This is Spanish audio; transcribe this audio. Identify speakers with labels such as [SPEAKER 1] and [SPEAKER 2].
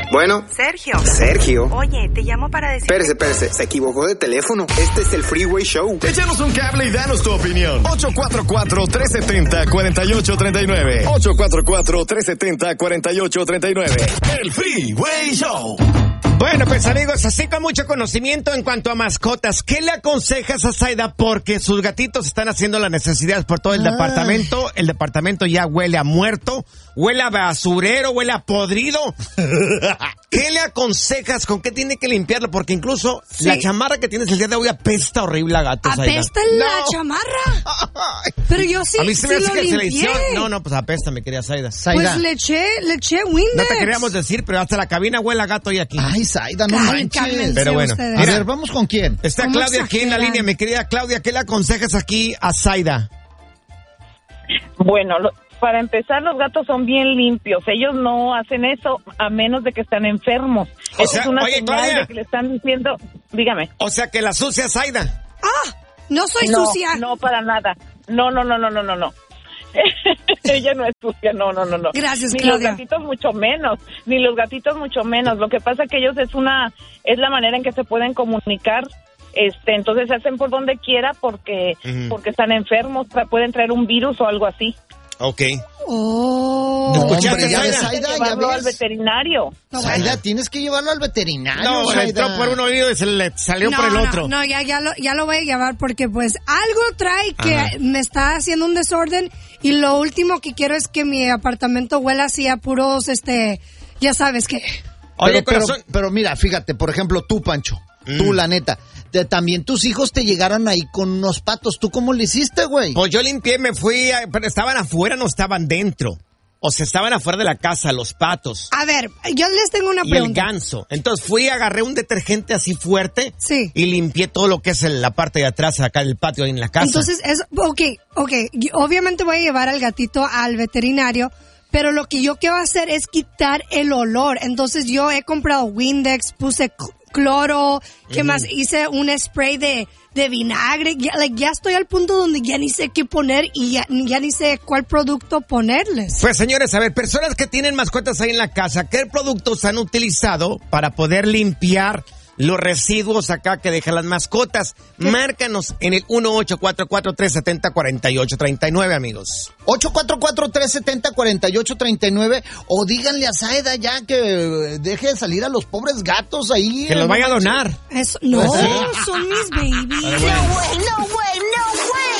[SPEAKER 1] Bueno.
[SPEAKER 2] Sergio.
[SPEAKER 1] Oye, te llamo para decir...
[SPEAKER 2] Espérese. Se equivocó de teléfono. Este es el Freeway Show.
[SPEAKER 3] Échanos un cable y danos tu opinión. 844-370-4839. 844-370-4839. El Freeway Show.
[SPEAKER 4] Bueno, pues amigos, así con mucho conocimiento en cuanto a mascotas, ¿qué le aconsejas a Zaida? Porque sus gatitos están haciendo las necesidades por todo el departamento. El departamento ya huele a muerto, huele a basurero, huele a podrido. ¿Qué le aconsejas? ¿Con qué tiene que limpiarlo? Porque incluso la chamarra que tienes el día de hoy apesta horrible a gatos.
[SPEAKER 5] ¿Apesta la chamarra? Pero yo sí,
[SPEAKER 4] a mí se me hace que se le
[SPEAKER 5] limpié.
[SPEAKER 4] No, pues apesta, mi querida Zaida.
[SPEAKER 5] Pues le eché Windex.
[SPEAKER 4] No te queríamos decir, pero hasta la cabina huele a gato hoy aquí.
[SPEAKER 6] Ay, Zaida, no manches.
[SPEAKER 4] Pero bueno,
[SPEAKER 6] a ver, vamos con quién.
[SPEAKER 4] Está Claudia aquí en la línea, mi querida Claudia. ¿Qué le aconsejas aquí a Zaida?
[SPEAKER 7] Bueno, para empezar, los gatos son bien limpios. Ellos no hacen eso a menos de que estén enfermos. Esa es una señal
[SPEAKER 4] Claudia,
[SPEAKER 7] de que le están diciendo... Dígame.
[SPEAKER 4] O sea, que la sucia Zaida.
[SPEAKER 5] No soy sucia.
[SPEAKER 7] No, para nada. No. Ella no es sucia, no.
[SPEAKER 5] Gracias,
[SPEAKER 7] ni
[SPEAKER 5] Claudia.
[SPEAKER 7] Los gatitos mucho menos. Lo que pasa que ellos es la manera en que se pueden comunicar. Entonces se hacen por donde quiera porque están enfermos, pueden traer un virus o algo así.
[SPEAKER 4] Ok.
[SPEAKER 5] Oh.
[SPEAKER 6] No,
[SPEAKER 4] ¿escuchaste,
[SPEAKER 6] hombre,
[SPEAKER 4] Zaida?
[SPEAKER 7] Llevarlo al veterinario.
[SPEAKER 6] Zaida, tienes que llevarlo al veterinario.
[SPEAKER 4] No, le entró por un oído y se le salió por el otro.
[SPEAKER 5] No, ya lo voy a llevar porque pues algo trae que me está haciendo un desorden y lo último que quiero es que mi apartamento huela así a puros, ya sabes que...
[SPEAKER 4] Oye,
[SPEAKER 6] pero mira, fíjate, por ejemplo, tú, Pancho, tú, la neta, también tus hijos te llegaron ahí con unos patos. ¿Tú cómo le hiciste, güey?
[SPEAKER 4] Pues yo limpié, me fui, pero estaban afuera, no estaban dentro. O sea, estaban afuera de la casa, los patos.
[SPEAKER 5] A ver, yo les tengo una
[SPEAKER 4] y
[SPEAKER 5] pregunta.
[SPEAKER 4] El ganso. Entonces agarré un detergente así fuerte.
[SPEAKER 5] Sí.
[SPEAKER 4] Y limpié todo lo que es la parte de atrás, acá del patio, ahí en la casa.
[SPEAKER 5] Entonces, ok. Obviamente voy a llevar al gatito al veterinario, pero lo que yo quiero hacer es quitar el olor. Entonces yo he comprado Windex, puse cloro, ¿qué más? Hice un spray de vinagre. Ya estoy al punto donde ya ni sé qué poner y ya ni sé cuál producto ponerles.
[SPEAKER 4] Pues señores, a ver, personas que tienen mascotas ahí en la casa, ¿qué productos han utilizado para poder limpiar los residuos acá que dejan las mascotas? Márcanos en el 1-844-370-4839, amigos.
[SPEAKER 6] 844-370-4839 o díganle a Zaida ya que deje de salir a los pobres gatos ahí.
[SPEAKER 4] Que los vaya a donar.
[SPEAKER 5] Eso, no, son mis babies.
[SPEAKER 4] Bueno.